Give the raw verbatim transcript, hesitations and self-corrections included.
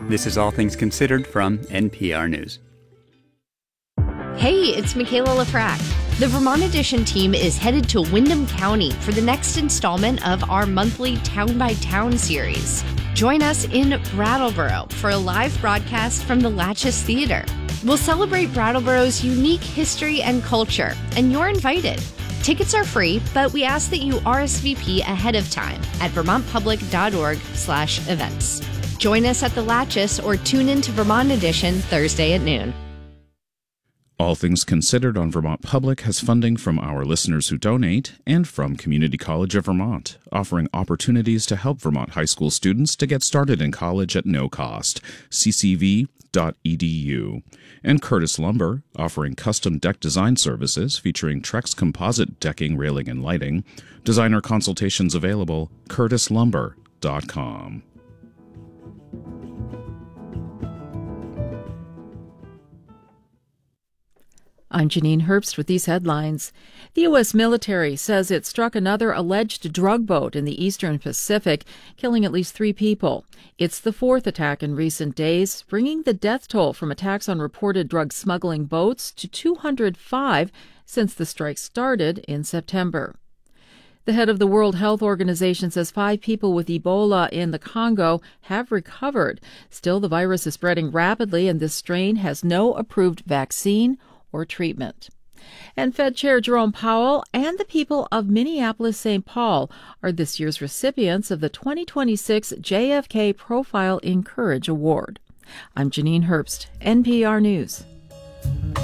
This is All Things Considered from N P R News. Hey, it's Michaela Lafrac. The Vermont Edition team is headed to Windham County for the next installment of our monthly Town by Town series. Join us in Brattleboro for a live broadcast from the Latches Theater. We'll celebrate Brattleboro's unique history and culture, and you're invited. Tickets are free, but we ask that you R S V P ahead of time at vermontpublic.org slash events. Join us at the Latches or tune in to Vermont Edition Thursday at noon. All Things Considered on Vermont Public has funding from our listeners who donate and from Community College of Vermont, offering opportunities to help Vermont high school students to get started in college at no cost. c c v dot e d u. And Curtis Lumber, offering custom deck design services featuring Trex composite decking, railing, and lighting. Designer consultations available, curtis lumber dot com. I'm Janine Herbst with these headlines. The U S military says it struck another alleged drug boat in the eastern Pacific, killing at least three people. It's the fourth attack in recent days, bringing the death toll from attacks on reported drug smuggling boats to two hundred five since the strike started in September. The head of the World Health Organization says five people with Ebola in the Congo have recovered. Still, the virus is spreading rapidly, and this strain has no approved vaccine or treatment. And Fed Chair Jerome Powell and the people of Minneapolis-Saint Paul are this year's recipients of the twenty twenty-six J F K Profile in Courage Award. I'm Janine Herbst, N P R News.